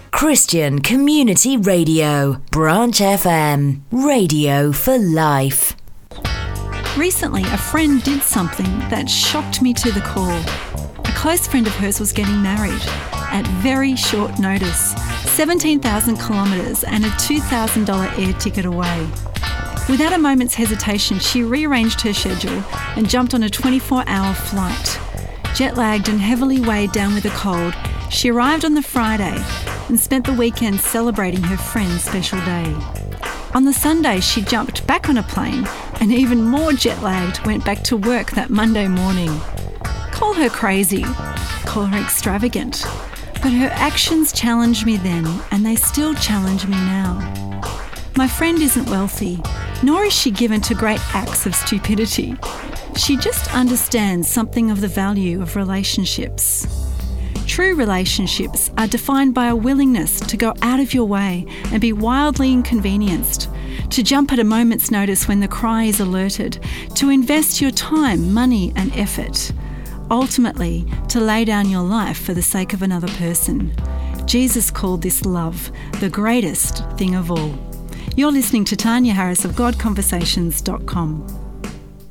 Christian Community Radio, Branch FM, radio for life. Recently, a friend did something that shocked me to the core. A close friend of hers was getting married at very short notice, 17,000 kilometres and a $2,000 air ticket away. Without a moment's hesitation, she rearranged her schedule and jumped on a 24-hour flight. Jet-lagged and heavily weighed down with a cold, she arrived on the Friday and spent the weekend celebrating her friend's special day. On the Sunday, she jumped back on a plane and, even more jet-lagged, went back to work that Monday morning. Call her crazy, call her extravagant, but her actions challenged me then, and they still challenge me now. My friend isn't wealthy, nor is she given to great acts of stupidity. She just understands something of the value of relationships. True relationships are defined by a willingness to go out of your way and be wildly inconvenienced, to jump at a moment's notice when the cry is alerted, to invest your time, money and effort, ultimately to lay down your life for the sake of another person. Jesus called this love, the greatest thing of all. You're listening to Tanya Harris of GodConversations.com.